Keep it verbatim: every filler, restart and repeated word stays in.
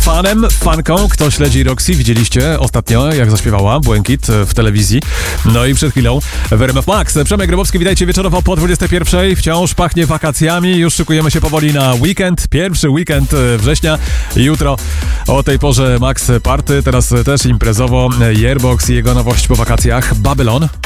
fanem, fanką. Kto śledzi Roxy, widzieliście ostatnio, jak zaśpiewała Błękit w telewizji. No i przed chwilą w R M F Max. Przemek Grabowski, witajcie wieczorowo po dwudziestej pierwszej. Wciąż pachnie wakacjami. Już szykujemy się powoli na weekend. Pierwszy weekend września. Jutro o tej porze Max Party. Teraz też imprezowo Yearbox i jego nowość po wakacjach Babylon.